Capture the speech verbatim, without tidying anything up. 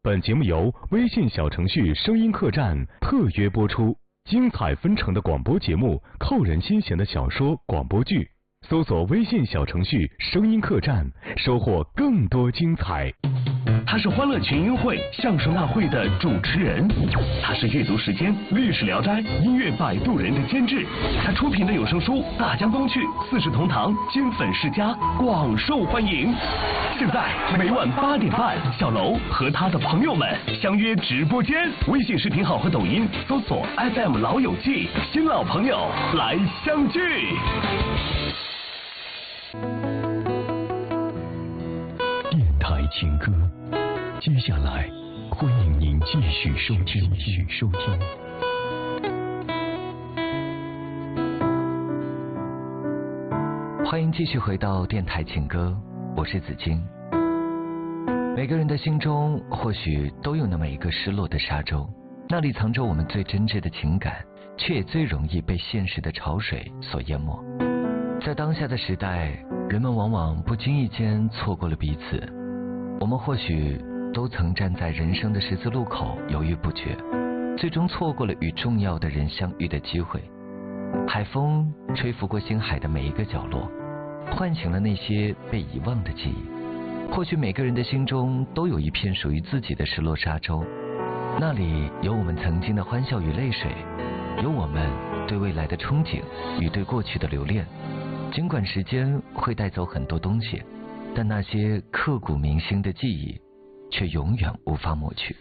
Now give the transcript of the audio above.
本节目由微信小程序声音客栈特约播出，精彩纷呈的广播节目，扣人心弦的小说、广播剧，搜索微信小程序声音客栈，收获更多精彩。 他是欢乐群英会相声大会的主持人，他是阅读时间、历史聊斋、音乐摆渡人的监制，他出品的有声书《大江东去》《四世同堂》《金粉世家》广受欢迎。现在每晚八点半，小楼和他的朋友们相约直播间，微信视频号和抖音搜索 F M 老友记，新老朋友来相聚。 电台情歌，接下来欢迎您继续收听。继续收听。 欢迎继续回到电台情歌，我是子金。每个人的心中或许都有那么一个失落的沙洲，那里藏着我们最真挚的情感，却也最容易被现实的潮水所淹没。在当下的时代，人们往往不经意间错过了彼此。我们或许都曾站在人生的十字路口犹豫不决，最终错过了与重要的人相遇的机会。海风吹拂过星海的每一个角落，唤醒了那些被遗忘的记忆。或许每个人的心中都有一片属于自己的失落沙洲，那里有我们曾经的欢笑与泪水，有我们对未来的憧憬与对过去的留恋。尽管时间会带走很多东西，但那些刻骨铭心的记忆却永远无法抹去。